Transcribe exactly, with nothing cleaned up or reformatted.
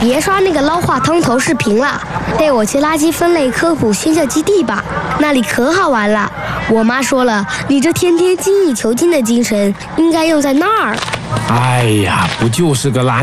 别刷那个捞话汤头视频了，带我去垃圾分类科普宣教基地吧，那里可好玩了。我妈说了，你这天天精益求精的精神应该用在那儿。 哎呀，不就是个垃